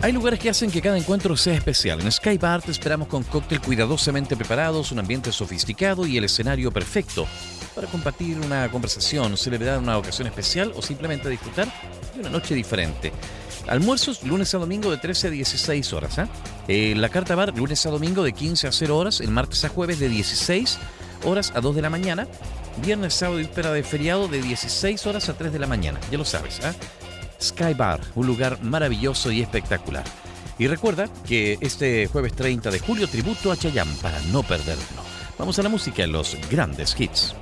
Hay lugares que hacen que cada encuentro sea especial. En Sky Bar te esperamos con cóctel cuidadosamente preparados, un ambiente sofisticado y el escenario perfecto para compartir una conversación, celebrar una ocasión especial o simplemente disfrutar de una noche diferente. Almuerzos lunes a domingo de 13 a 16 horas. La carta bar lunes a domingo de 15 a 0 horas, el martes a jueves de 16 horas a 2 de la mañana, viernes, sábado y víspera de feriado de 16 horas a 3 de la mañana. Ya lo sabes, Sky Bar, un lugar maravilloso y espectacular. Y recuerda que este jueves 30 de julio tributo a Chayanne para no perderlo. Vamos a la música en los grandes hits.